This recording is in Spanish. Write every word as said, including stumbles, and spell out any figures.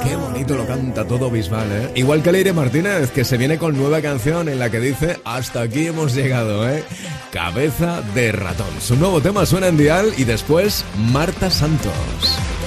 Qué bonito lo canta todo Bisbal, ¿eh? Igual que Leire Martínez, que se viene con nueva canción en la que dice hasta aquí hemos llegado, ¿eh? Cabeza de ratón. Su nuevo tema suena en Dial y después Marta Santos.